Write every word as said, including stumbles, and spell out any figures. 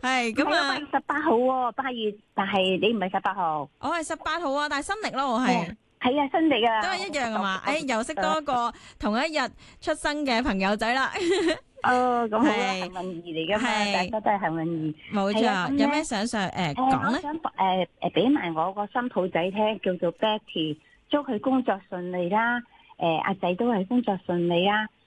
係咁啊， 八月十八號喎，八月，但係你唔係十八號。 我係十八號啊，但係新曆咯，我係係啊，新曆啊， 都係一樣啊嘛。誒，又識多一個同一日出生嘅朋友仔啦。 哦，咁好啦， 係幸運兒嚟噶嘛， 係大家都係幸運兒。 冇係啊， 錯，有咩想上誒誒， 講咧？ 我想誒誒俾埋我個新抱仔聽，叫做 Betty，祝佢工作順利啦。誒，阿仔都係工作順利啦。